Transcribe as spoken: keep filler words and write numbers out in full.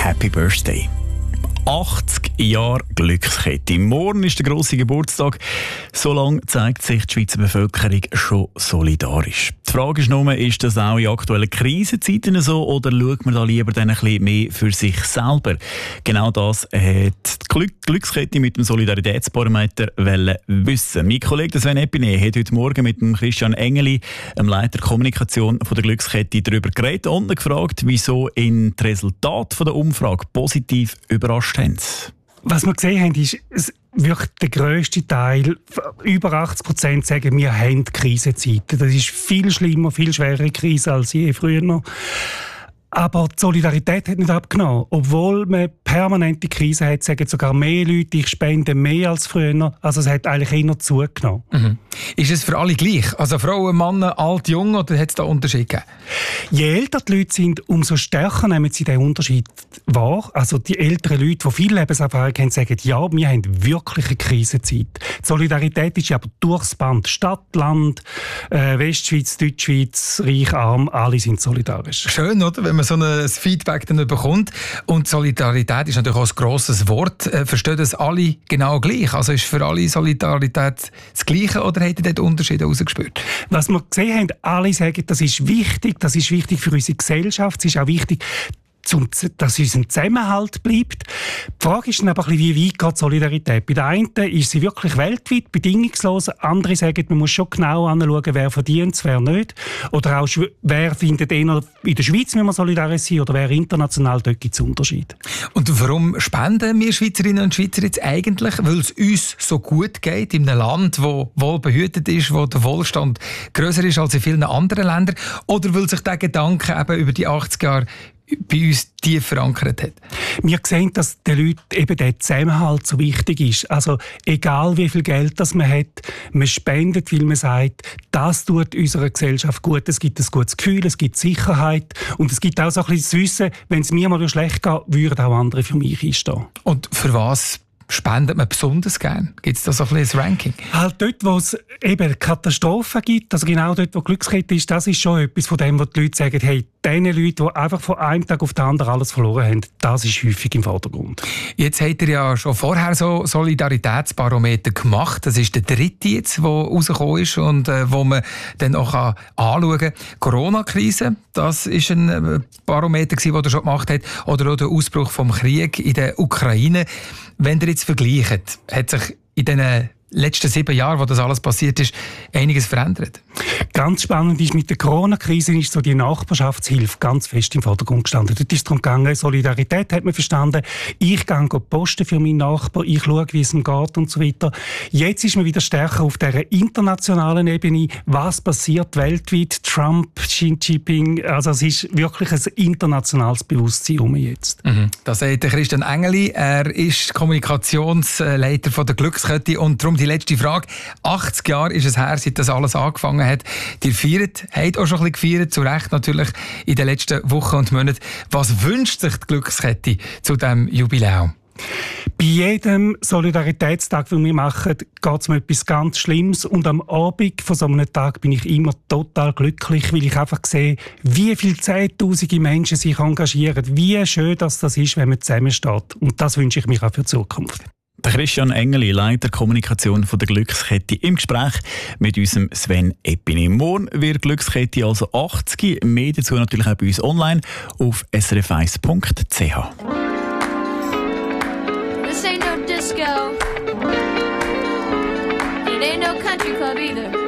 Happy Birthday. achtzig Jahre Glückskette. Morgen ist der grosse Geburtstag. So lange zeigt sich die Schweizer Bevölkerung schon solidarisch. Die Frage ist nur, ist das auch in aktuellen Krisenzeiten so oder schaut man da lieber dann ein bisschen mehr für sich selber? Genau das hat die Glück Glückskette mit dem Solidaritätsbarometer wissen. Mein Kollege Sven Epine hat heute Morgen mit dem Christian Engeli, dem Leiter Kommunikation von der Glückskette, darüber geredet und gefragt, wieso ihn die Resultate der Umfrage positiv überrascht haben. Was wir gesehen haben, ist, es wirklich der grösste Teil, über achtzig Prozent sagen, wir haben Krisenzeiten. Das ist viel schlimmer, viel schwerere Krise als je früher noch. Aber die Solidarität hat nicht abgenommen. Obwohl man permanente Krise hat, sagen sogar mehr Leute, ich spende mehr als früher. Also es hat eigentlich eher zugenommen. Mhm. Ist es für alle gleich? Also Frauen, Männer, alt, jung, oder hat es da Unterschiede gegeben? Je älter die Leute sind, umso stärker nehmen sie den Unterschied wahr. Also die älteren Leute, die viel Lebenserfahrung haben, sagen, ja, wir haben wirklich eine Krisenzeit. Die Solidarität ist aber durchs Band. Stadt, Land, äh, Westschweiz, Deutschschweiz, Reich, Arm, alle sind solidarisch. Schön, oder? Wenn man so ein Feedback dann bekommt. Und Solidarität ist natürlich auch ein grosses Wort. Äh, verstehen das alle genau gleich? Also ist für alle Solidarität das Gleiche oder habt ihr dort Unterschiede herausgespürt? Was wir gesehen haben, alle sagen, das ist wichtig, das ist wichtig für unsere Gesellschaft, es ist auch wichtig, zum, dass unser Zusammenhalt bleibt. Die Frage ist dann aber ein bisschen, wie weit geht die Solidarität? Bei den einen ist sie wirklich weltweit, bedingungslos. Andere sagen, man muss schon genau anschauen, wer verdient es, wer nicht. Oder auch, wer findet eher, in der Schweiz müssen wir solidarisch sein oder wer international, dort gibt es Unterschiede. Und warum spenden wir Schweizerinnen und Schweizer jetzt eigentlich? Weil es uns so gut geht, in einem Land, das wohl behütet ist, wo der Wohlstand grösser ist als in vielen anderen Ländern? Oder weil sich der Gedanke eben über die achtzig Jahre bei uns tief verankert hat? Wir sehen, dass den Leuten eben der Zusammenhalt so wichtig ist. Also egal wie viel Geld das man hat, man spendet, weil man sagt, das tut unserer Gesellschaft gut. Es gibt ein gutes Gefühl, es gibt Sicherheit und es gibt auch so ein bisschen das Wissen, wenn es mir mal schlecht geht, würden auch andere für mich einstehen. Und für was spendet man besonders gern? Gibt es da so ein bisschen ein Ranking? Halt dort, wo es eben Katastrophen gibt, also genau dort, wo Glückskette ist, das ist schon etwas von dem, wo die Leute sagen, hey, diese Leute, die einfach von einem Tag auf den anderen alles verloren haben, das ist häufig im Vordergrund. Jetzt habt ihr ja schon vorher so Solidaritätsbarometer gemacht. Das ist der dritte jetzt, der rausgekommen ist und äh, wo man dann auch anschauen kann. Corona-Krise, das ist ein Barometer, den ihr schon gemacht habt. Oder auch der Ausbruch vom Krieg in der Ukraine. Wenn ihr jetzt vergleicht, hat sich in diesen letzten sieben Jahren, wo das alles passiert ist, einiges verändert? Ganz spannend ist, mit der Corona-Krise ist so die Nachbarschaftshilfe ganz fest im Vordergrund gestanden. Dort ist es darum gegangen, Solidarität hat man verstanden. Ich gehe posten für meinen Nachbar, ich schaue, wie es ihm geht und so weiter. Jetzt ist man wieder stärker auf dieser internationalen Ebene. Was passiert weltweit? Trump, Xi Jinping, also es ist wirklich ein internationales Bewusstsein um jetzt. Mhm. Das sagt Christian Engeli. Er ist Kommunikationsleiter von der Glückskette und darum die letzte Frage. achtzig Jahre ist es her, seit das alles angefangen hat. Ihr feiert, habt auch schon ein bisschen gefeiert, zu Recht natürlich, in den letzten Wochen und Monaten. Was wünscht sich die Glückskette zu diesem Jubiläum? Bei jedem Solidaritätstag, den wir machen, geht es um etwas ganz Schlimmes. Und am Abend von so einem Tag bin ich immer total glücklich, weil ich einfach sehe, wie viele zehntausende Menschen sich engagieren. Wie schön dass das ist, wenn man zusammensteht. Und das wünsche ich mir auch für die Zukunft. Der Christian Engeli, Leiter Kommunikation von der Glückskette, im Gespräch mit unserem Sven Epine. Morgen wird Glückskette also achtzig. Mehr dazu natürlich auch bei uns online auf s r f eins punkt c h. This ain't no disco. It ain't no country club either.